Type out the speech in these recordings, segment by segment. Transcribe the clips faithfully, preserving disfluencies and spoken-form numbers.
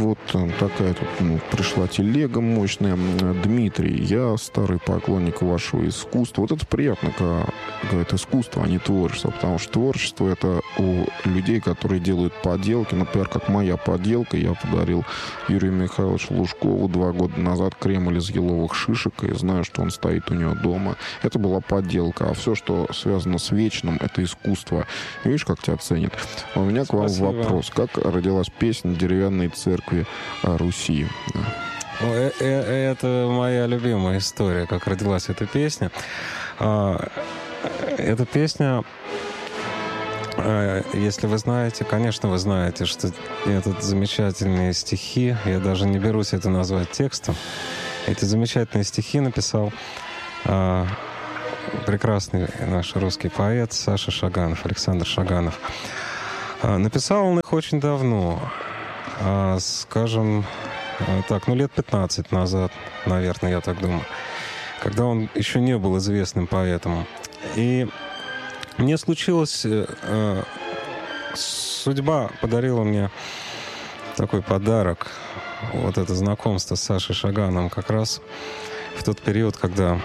вот такая тут ну, пришла телега мощная. Дмитрий, я старый поклонник вашего искусства. Вот это приятно, когда говорят искусство, а не творчество. Потому что творчество — это у людей, которые делают поделки. Например, как моя поделка. Я подарил Юрию Михайловичу Лужкову два года назад Кремль из еловых шишек. И знаю, что он стоит у него дома. Это была поделка. А все, что связано с вечным, это искусство. И видишь, как тебя ценят. А у меня к вам Спасибо. вопрос. Как родилась песня «Деревянной церкви Руси»? Это моя любимая история, как родилась эта песня. Эта песня, если вы знаете, конечно, вы знаете, что это замечательные стихи, я даже не берусь это назвать текстом. Эти замечательные стихи написал прекрасный наш русский поэт Саша Шаганов, Александр Шаганов. Написал он их очень давно, скажем так, ну лет пятнадцать назад, наверное, я так думаю, когда он еще не был известным поэтом. И мне случилось, судьба подарила мне такой подарок, вот это знакомство с Сашей Шагановым как раз в тот период, когда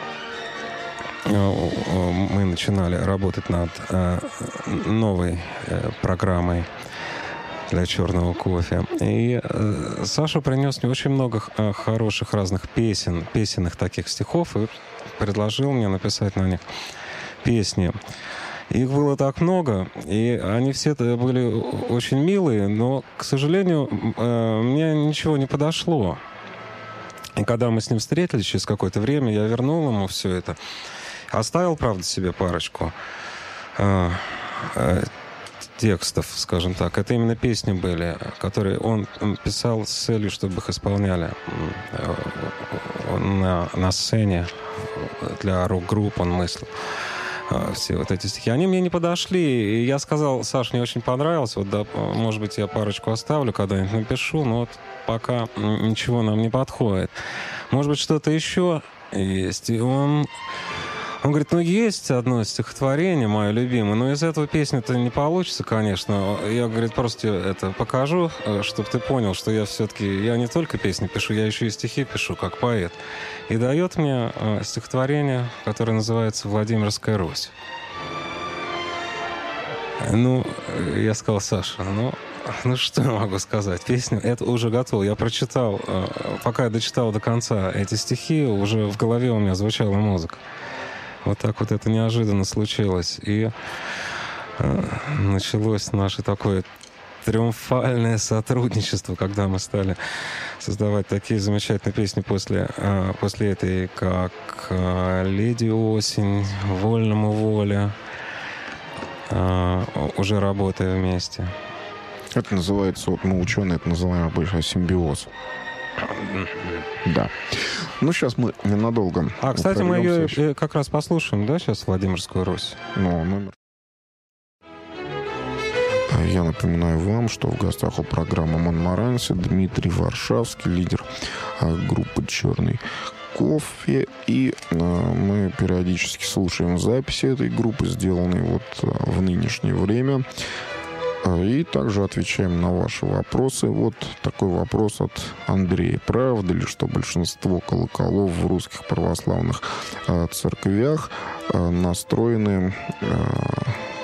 мы начинали работать над новой программой для черного кофе. И Саша принес мне очень много хороших разных песен, песенных таких стихов, и предложил мне написать на них песни. Их было так много, и они все были очень милые, но, к сожалению, мне ничего не подошло. И когда мы с ним встретились через какое-то время, я вернул ему все это. Оставил, правда, себе парочку э, э, текстов, скажем так. Это именно песни были, которые он писал с целью, чтобы их исполняли э, на, на сцене для рок-групп, он мыслил. Э, все вот эти стихи. Они мне не подошли, и я сказал: Саш, мне очень понравилось, вот, да, может быть, я парочку оставлю, когда-нибудь напишу, но вот пока ничего нам не подходит. Может быть, что-то еще есть. И он... Он говорит, ну, есть одно стихотворение, мое любимое, но из этого песни-то не получится, конечно. Я, говорит, просто это покажу, чтобы ты понял, что я все-таки, я не только песни пишу, я еще и стихи пишу, как поэт. И дает мне стихотворение, которое называется «Владимирская Русь». Ну, я сказал: Саша, ну... Ну, что я могу сказать? Песня, это уже готово. Я прочитал, пока я дочитал до конца эти стихи, уже в голове у меня звучала музыка. Вот так вот это неожиданно случилось. И э, началось наше такое триумфальное сотрудничество, когда мы стали создавать такие замечательные песни после, э, после этой, как э, «Леди Осень», «Вольному воля», э, уже работая вместе. Это называется, вот мы ученые, это называем обычно симбиоз. Да. Ну, сейчас мы ненадолго. А, кстати, мы ее как раз послушаем, да, сейчас, «Владимирскую Русь»? Ну, номер. Я напоминаю вам, что в гостях у программы «Монмаранси» Дмитрий Варшавский, лидер группы «Черный кофе». И мы периодически слушаем записи этой группы, сделанные вот в нынешнее время. И также отвечаем на ваши вопросы. Вот такой вопрос от Андрея. Правда ли, что большинство колоколов в русских православных э, церквях э, настроены э,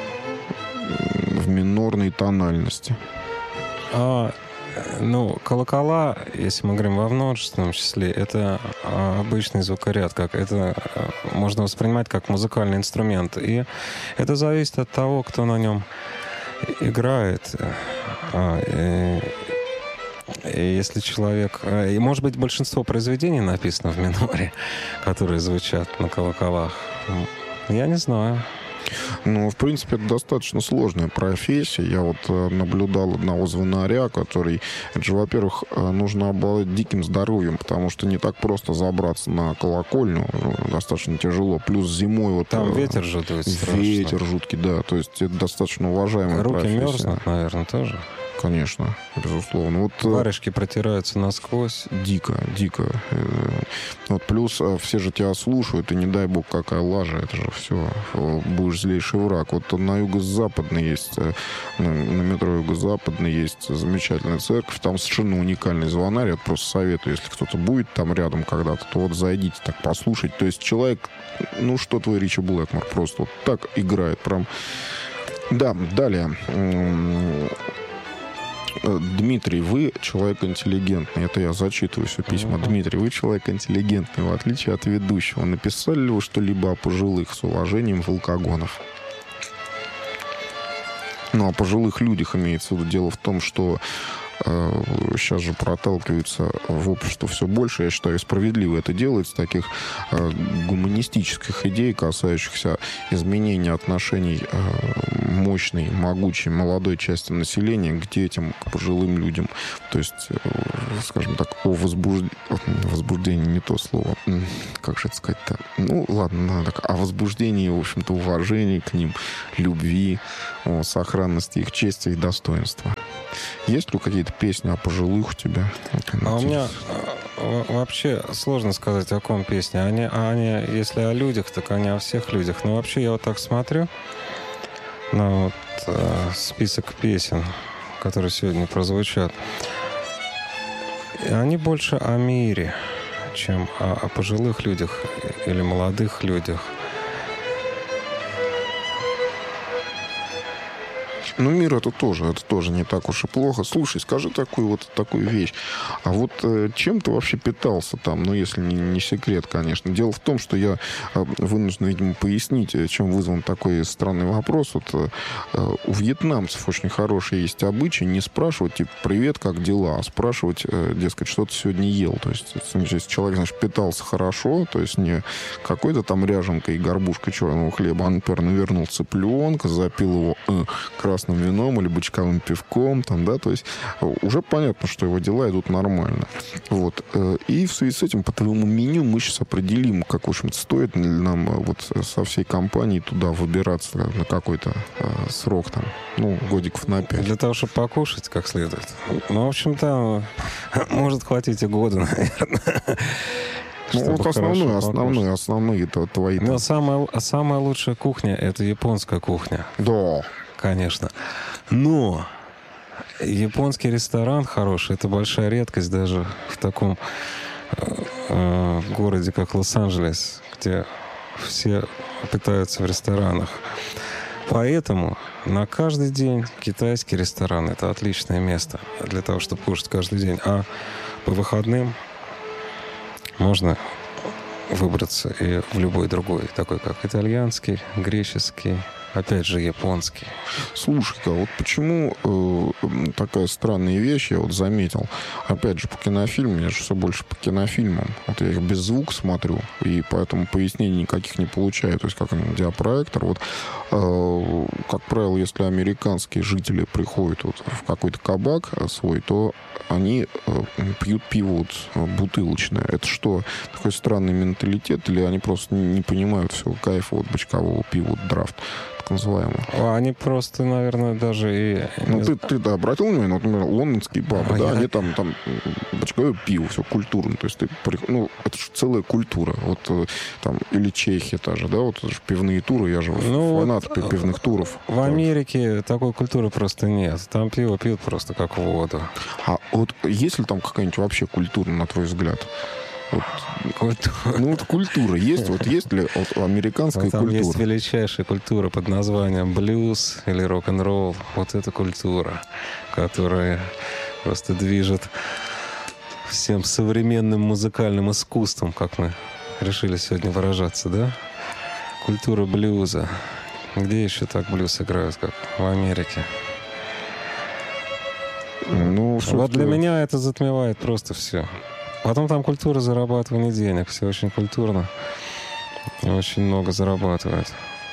в минорной тональности? А, ну, колокола, если мы говорим во множественном числе, это а, обычный звукоряд. Как, это а, можно воспринимать как музыкальный инструмент. И это зависит от того, кто на нем играет. И, и если человек... И, может быть, большинство произведений написано в миноре, которые звучат на колоколах. Я не знаю. Ну, в принципе, это достаточно сложная профессия. Я вот наблюдал одного звонаря, который... Это же, во-первых, нужно обладать диким здоровьем, потому что не так просто забраться на колокольню. Достаточно тяжело. Плюс зимой вот... Там ветер же дует страшно. Ветер жуткий, да. То есть это достаточно уважаемая Руки профессия. мерзнут, наверное, тоже. конечно, безусловно. Вот, варежки протираются насквозь. Дико, дико. Вот плюс все же тебя слушают, и не дай бог какая лажа, это же все, будешь злейший враг. Вот на юго-западной есть, на, на метро юго-западной есть замечательная церковь, там совершенно уникальный звонарь, я просто советую, если кто-то будет там рядом когда-то, то вот зайдите так послушать. То есть человек, ну что твой Ричи Блэкмор, просто вот так играет, прям. Да, далее. Дмитрий, вы человек интеллигентный. Это я зачитываю все письма. Дмитрий, вы человек интеллигентный, в отличие от ведущего. Написали ли вы что-либо о пожилых с уважением Волкогонов? Ну, о пожилых людях имеется в виду. Дело в том, что э, сейчас же проталкивается в общество все больше. Я считаю, справедливо это делается. Таких э, гуманистических идей, касающихся изменения отношений э, мощной, могучей, молодой части населения к детям, к пожилым людям. То есть, э, скажем так, о возбуждении... Возбуждение не то слово. Как же это сказать-то? Ну, ладно, так, о возбуждении, в общем-то, уважении к ним, любви, о сохранности их чести и достоинства. Есть ли какие-то песни о пожилых у тебя? А у меня вообще сложно сказать, о ком песни. Они, они, если о людях, так они о всех людях. Но вообще я вот так смотрю на вот, э, список песен, которые сегодня прозвучат. И они больше о мире, чем о, о пожилых людях или молодых людях. Ну, мир это тоже, это тоже не так уж и плохо. Слушай, скажи такую вот такую вещь. А вот э, чем ты вообще питался там? Ну, если не, не секрет, конечно. Дело в том, что я э, вынужден, видимо, пояснить, чем вызван такой странный вопрос. Вот э, у вьетнамцев очень хороший есть обычай не спрашивать, типа, привет, как дела? А спрашивать, э, дескать, что ты сегодня ел? То есть, если человек, значит, питался хорошо, то есть не какой-то там ряженкой и горбушкой черного хлеба, а, например, навернул цыпленка, запил его э, красным вином или бочковым пивком, там, да, то есть уже понятно, что его дела идут нормально. Вот. И в связи с этим по твоему меню мы сейчас определим, как, в общем-то, стоит нам вот со всей компанией туда выбираться на какой-то э, срок, там, ну, годиков на пять. Для того, чтобы покушать как следует. Ну, в общем-то, может хватить и года, наверное. Ну, вот основное, основные, основные это твои... Но самая, самая лучшая кухня — это японская кухня. Да. Конечно. Но японский ресторан хороший — это большая редкость даже в таком э, городе, как Лос-Анджелес, где все питаются в ресторанах. Поэтому на каждый день китайский ресторан — это отличное место для того, чтобы кушать каждый день. А по выходным можно выбраться и в любой другой, такой как итальянский, греческий, опять же, японский. Слушай-ка, вот почему э, такая странная вещь, я вот заметил, опять же, по кинофильмам, я же все больше по кинофильмам, вот я их без звука смотрю, и поэтому пояснений никаких не получаю, то есть как он, диапроектор, вот, э, как правило, если американские жители приходят вот в какой-то кабак свой, то они э, пьют пиво вот, бутылочное. Это что, такой странный менталитет, или они просто не, не понимают всего кайфа вот бочкового пива, вот, драфт? Называемые. Они просто, наверное, даже и... Ну, ты, ты да, обратил внимание, вот, например, лондонские пабы, а да, я... они там, там бочковое пиво, все культурно. То есть ты, ну, это же целая культура. Вот там, или Чехия та же, да, вот это же пивные туры, я же ну, фанат вот пивных туров. В Америке такой культуры просто нет. Там пиво пьют просто как воду. А вот есть ли там какая-нибудь вообще культура, на твой взгляд? Вот, культура. Ну, вот культура есть. Вот есть ли вот, американская вот там культура? Есть величайшая культура под названием блюз или рок-н-ролл. Вот эта культура, которая просто движет всем современным музыкальным искусством, как мы решили сегодня выражаться, да? Культура блюза. Где еще так блюз играют, как в Америке? Ну, вот для меня это затмевает просто все. Потом там культура зарабатывания денег. Все очень культурно. И очень много зарабатывают.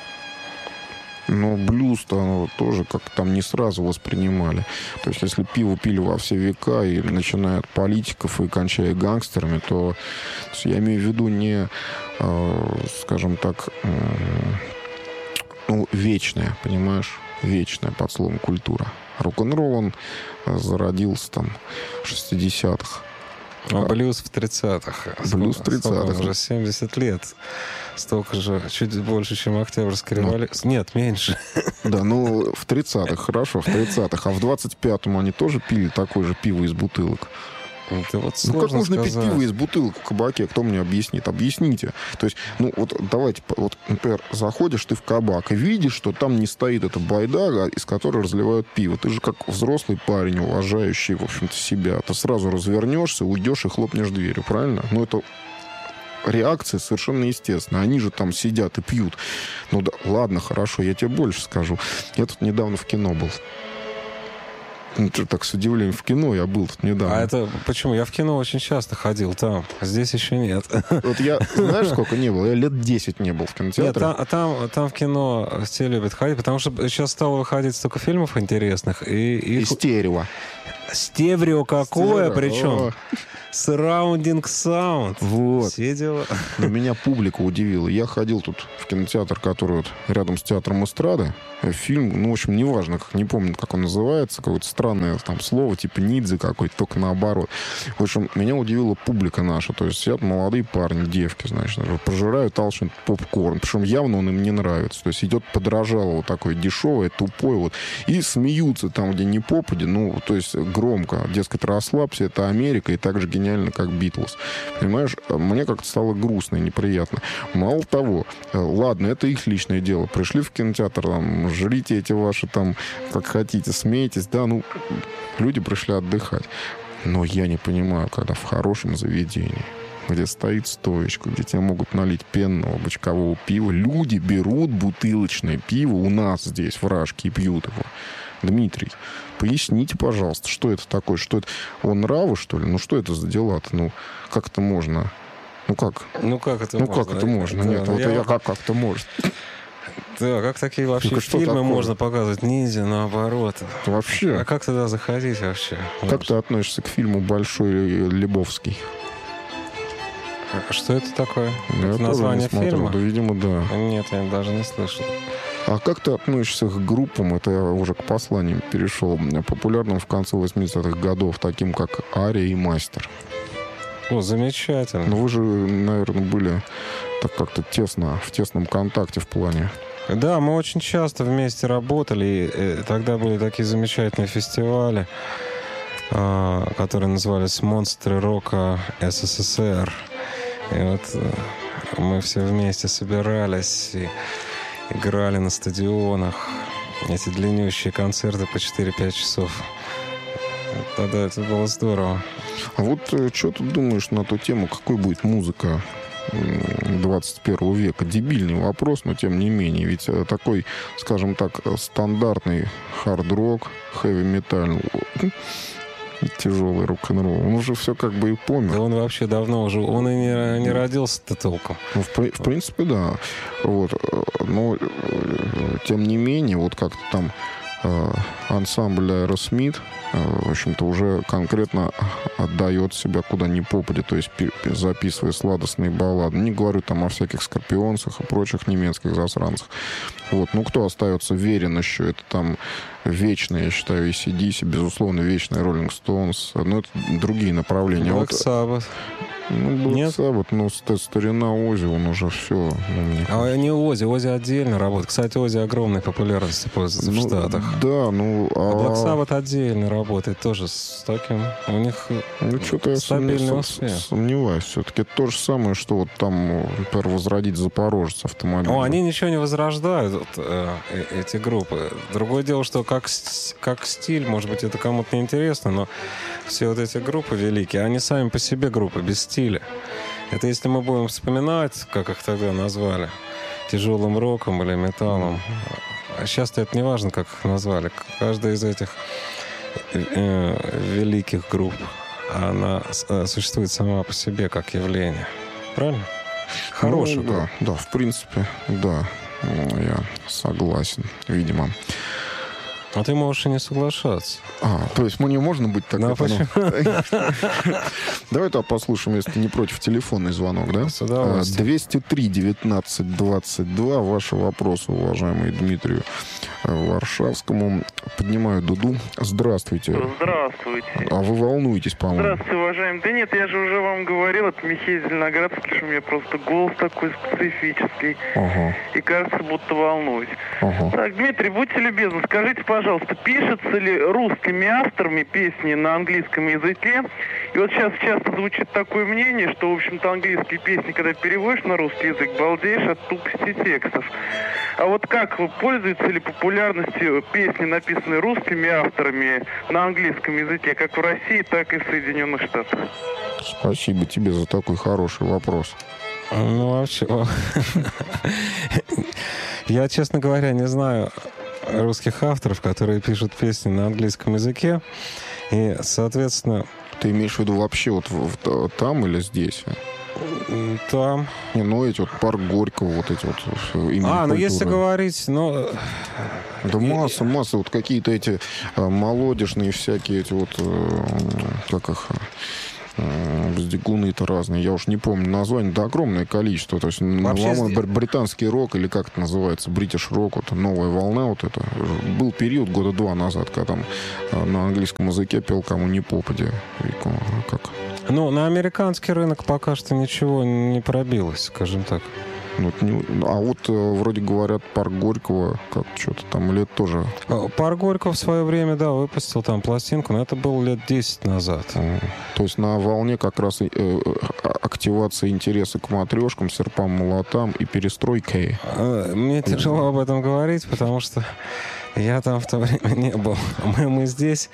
Но блюз-то оно тоже как там не сразу воспринимали. То есть если пиво пили во все века, и начиная от политиков и кончая гангстерами, то, то есть я имею в виду не, э, скажем так, э, ну, вечное, понимаешь? Вечное под словом культура. Рок-н-ролл, он зародился там в шестидесятых. А блюз в тридцатых. Блюз в тридцатых. Уже семьдесят лет. Столько же, чуть больше, чем Октябрьская ну, революция. Нет, меньше. Да, ну, в тридцатых, хорошо, в тридцатых. А в двадцать пятом они тоже пили такое же пиво из бутылок. Это вот ну как можно сказать. пить пиво из бутылок в кабаке? Кто мне объяснит? Объясните. То есть, ну вот давайте, вот, например, заходишь ты в кабак и видишь, что там не стоит эта байдага, из которой разливают пиво. Ты же как взрослый парень, уважающий, в общем-то, себя. Ты сразу развернешься, уйдешь и хлопнешь дверью, правильно? Ну это реакция совершенно естественная. Они же там сидят и пьют. Ну да, ладно, хорошо, я тебе больше скажу. Я тут недавно в кино был. Ну, что так с удивлением, в кино я был тут недавно. А это почему? Я в кино очень часто ходил там, а здесь еще нет. Вот я, знаешь, сколько не был? Я лет десять не был в кинотеатре. Нет, там, там, там в кино все любят ходить, потому что сейчас стало выходить столько фильмов интересных. И, и... и стерео. Стерео какое, Стерео. причем? Surrounding sound. Вот. Все дела. Но меня публика удивила. Я ходил тут в кинотеатр, который вот рядом с театром эстрады. Фильм, ну, в общем, неважно, как, не помню, как он называется, какое-то странное там слово, типа ниндзя какой-то, только наоборот. В общем, меня удивила публика наша. То есть сидят молодые парни, девки, значит, пожирают алчный попкорн. Причем явно он им не нравится. То есть идет подражало вот такое дешевое, тупое вот. И смеются там, где не попади. Ну, то есть громко. Дескать, расслабься, это Америка, и так же гениально, как Битлз. Понимаешь, мне как-то стало грустно и неприятно. Мало того, ладно, это их личное дело. Пришли в кинотеатр, там, жрите эти ваши там, как хотите, смейтесь, да, ну, люди пришли отдыхать. Но я не понимаю, когда в хорошем заведении, где стоит стоечка, где тебе могут налить пенного бочкового пива, люди берут бутылочное пиво у нас здесь, в Рашке, и пьют его. Дмитрий, поясните, пожалуйста, что это такое? Что это? Он нравы, что ли? Ну, что это за дела-то? Ну, как это можно? Ну, как? Ну, как это ну, можно? Ну, как это можно? Да, Нет, вот я... я как как-то может. Да, как такие вообще Только фильмы такое? можно показывать ниндзя, наоборот? Вообще. А как туда заходить вообще? Как Может? Ты относишься к фильму «Большой Лебовский»? А что это такое? Я это название фильма? Да, видимо, да. Нет, я даже не слышал. А как ты относишься к группам, это я уже к посланиям перешел, популярным в конце восьмидесятых годов, таким как Ария и Мастер? О, замечательно. Ну, вы же, наверное, были так как-то тесно, в тесном контакте в плане. Да, мы очень часто вместе работали, и тогда были такие замечательные фестивали, которые назывались «Монстры рока СССР». И вот мы все вместе собирались и играли на стадионах. Эти длиннющие концерты по четыре-пять часов. Тогда это было здорово. А вот что ты думаешь на ту тему, какой будет музыка двадцать первого века? Дебильный вопрос, но тем не менее. Ведь такой, скажем так, стандартный хард-рок, хэви-металл, тяжелый рок-н-ролл, он уже все как бы и помер. Да он вообще давно уже, он и не, не родился-то толком. Ну, в, в принципе, да. Вот. Но, тем не менее, вот как-то там э, ансамбль Aerosmith, в общем-то, уже конкретно отдает себя куда ни попадя, то есть записывая сладостные баллады. Не говорю там о всяких Скорпионцах и прочих немецких засранцах. Вот. Ну, кто остается верен еще? Это там вечные, я считаю, эй си ди си, безусловно, вечные Rolling Stones. Но это другие направления. Black вот, Sabbath. Ну, Black Sabbath, ну, старина Оззи, он уже все. Ну, мне а не Оззи, Оззи отдельно работает. Кстати, Оззи огромной популярностью пользуется ну, в Штатах. Да, ну... А, а Black Sabbath отдельно работает тоже с таким... У них ну, что-то стабильный я успех. Сомневаюсь. Все-таки это то же самое, что вот там, например, возродить Запорожец автомобиль. О, они ничего не возрождают, вот, э, эти группы. Другое дело, что как, как стиль, может быть, это кому-то не интересно, но все вот эти группы великие, они сами по себе группы, без стиля. Это если мы будем вспоминать, как их тогда назвали, тяжелым роком или металлом. А сейчас-то это не важно, как их назвали. Каждая из этих э, великих групп, она э, существует сама по себе как явление. Правильно? Хорошая. Ну, да, да, в принципе, да. Я согласен, видимо. А ты можешь и не соглашаться. А, то есть мне можно быть так? Ну, это, ну... Давай тогда послушаем, если ты не против, телефонный звонок, да? С удовольствием. двести три девятнадцать двадцать два. Ваши вопросы, уважаемый Дмитрию. Варшавскому. Поднимаю дуду. Здравствуйте. Здравствуйте. А вы волнуетесь, по-моему? Здравствуйте, уважаемый. Да нет, я же уже вам говорил, это Михей Зеленоградский, что у меня просто голос такой специфический. Ага. И кажется, будто волнуюсь. Ага. Так, Дмитрий, будьте любезны, скажите, пожалуйста, пишется ли русскими авторами песни на английском языке? И вот сейчас часто звучит такое мнение, что, в общем-то, английские песни, когда переводишь на русский язык, балдеешь от тупости текстов. А вот как, пользуются ли популярностью песни, написанные русскими авторами на английском языке, как в России, так и в Соединенных Штатах? Спасибо тебе за такой хороший вопрос. Ну, вообще... Я, честно говоря, не знаю русских авторов, которые пишут песни на английском языке. И, соответственно... Ты имеешь в виду вообще вот в, там или здесь? Там. Не, ну эти вот парк Горького, вот эти вот именно А, ну культуры. если говорить, ну... Да масса, масса, вот какие-то эти а, молодежные всякие эти вот, а, как их... Бздигуны-то разные, я уж не помню название, да огромное количество. То есть Вообще, волна, британский рок, или как это называется, бритиш рок, вот новая волна, вот это. Был период года два назад, когда там на английском языке пел кому не попадя. Как? Ну, на американский рынок пока что ничего не пробилось, скажем так. Ну, не, а вот э, вроде говорят, парк Горького, как что-то там, лет тоже... Парк Горького в свое время, да, выпустил там пластинку, но это было лет десять назад. Mm. То есть на волне как раз э, э, активация интереса к матрешкам, серпам, молотам и перестройкой. Мне тяжело об этом говорить, потому что я там в то время не был. Мы, мы здесь...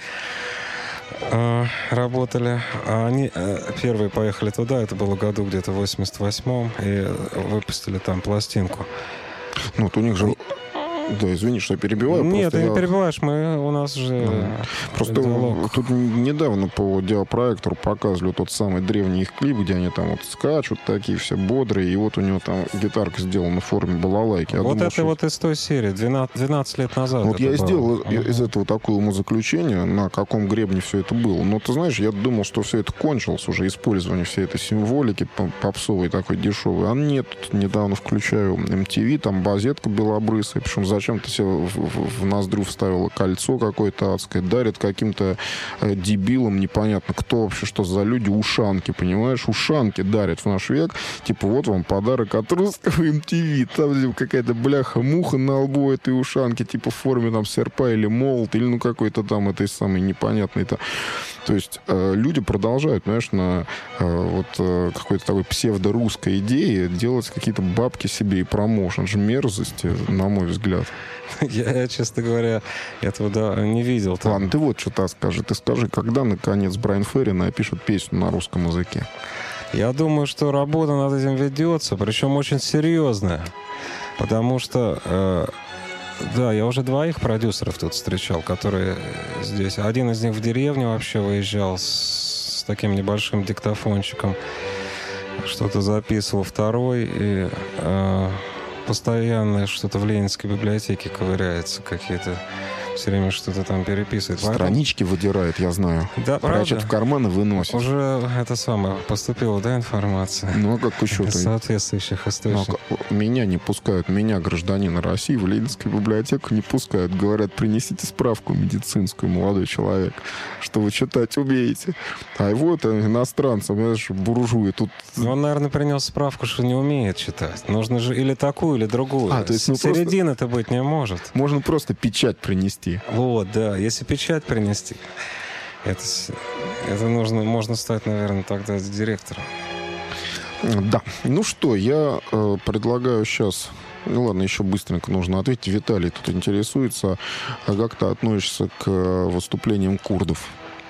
работали. А они первые поехали туда, это было году где-то в восемьдесят восьмом, и выпустили там пластинку. Ну, вот у них же... Да, извини, что я перебиваю. Нет, ты я... не перебиваешь, мы, у нас же mm. Просто диалог. Тут недавно по диапроектору показывали тот самый древний их клип, где они там вот скачут, такие все бодрые, и вот у него там гитарка сделана в форме балалайки. Я вот думал, это что... вот из той серии, двенадцать, двенадцать лет назад. Вот я и сделал uh-huh. из этого такое умозаключение, на каком гребне все это было. Но ты знаешь, я думал, что все это кончилось уже, использование всей этой символики попсовой такой дешевой. А нет, недавно включаю эм ти ви, там базетка белобрысая, причем зачем-то себе в, в, в ноздрю вставила кольцо какое-то адское, дарят каким-то э, дебилам, непонятно кто вообще, что за люди, ушанки, понимаешь, ушанки дарят в наш век, типа вот вам подарок от русского эм ти ви, там какая-то бляха-муха на лбу этой ушанки, типа в форме там серпа или молот, или ну какой-то там этой самой непонятной-то. То есть э, люди продолжают, знаешь, на э, вот э, какой-то такой псевдо-русской идее делать какие-то бабки себе и промоушен. Это же мерзость, на мой взгляд. Я, честно говоря, этого да, не видел. Там. Ладно, ты вот что-то скажи. Ты скажи, когда, наконец, Брайан Ферри напишет песню на русском языке? Я думаю, что работа над этим ведется, причем очень серьезная. Потому что... Э, Да, я уже двоих продюсеров тут встречал, которые здесь. Один из них в деревне вообще выезжал с, с таким небольшим диктофончиком, что-то записывал. Второй и э, постоянно что-то в Ленинской библиотеке ковыряется, какие-то все время что-то там переписывает. Странички выдирает, я знаю. Да, прячет правда? в карман и выносит. Уже это самое, поступила, да, информация? Ну, а как еще? Из соответствующих источников. Ну, а меня не пускают, меня, гражданина России, в Ленинскую библиотеку не пускают. Говорят, принесите справку медицинскую, молодой человек, что вы читать умеете. А его это иностранцам, знаешь, буржуи тут... Он, наверное, принес справку, что не умеет читать. Нужно же или такую, или другую. А, то есть, ну, середины-то просто... быть не может. Можно просто печать принести. Вот, да. Если печать принести, это, это нужно, можно стать, наверное, тогда директором. Да. Ну что, я э, предлагаю сейчас... Ну ладно, еще быстренько нужно ответить. Виталий тут интересуется, а как ты относишься к выступлениям курдов?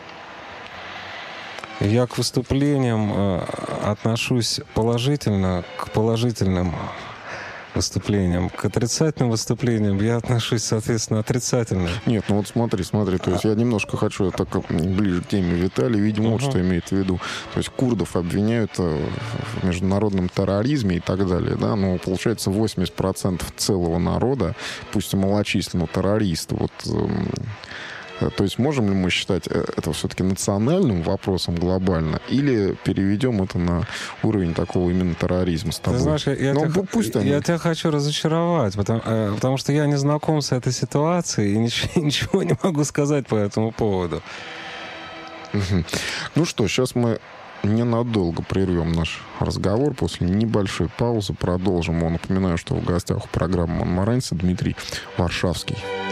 Я к выступлениям э, отношусь положительно, к положительным выступлениям. К отрицательным выступлениям я отношусь, соответственно, отрицательно. Нет, ну вот смотри, смотри, то есть я немножко хочу так ближе к теме Виталия, видимо, uh-huh. вот что имеет в виду. То есть курдов обвиняют в международном терроризме и так далее, да, но получается восемьдесят процентов целого народа, пусть и малочисленно, террористы. Вот То есть можем ли мы считать это все-таки национальным вопросом глобально, или переведем это на уровень такого именно терроризма с тобой? Ты знаешь, я, я, Но, тебя, пусть они... я тебя хочу разочаровать, потому, э, потому что я не знаком с этой ситуацией и ничего, ничего не могу сказать по этому поводу. Угу. Ну что, сейчас мы ненадолго прервем наш разговор. После небольшой паузы продолжим. Я напоминаю, что в гостях у программы «Монмаранси» Дмитрий Варшавский.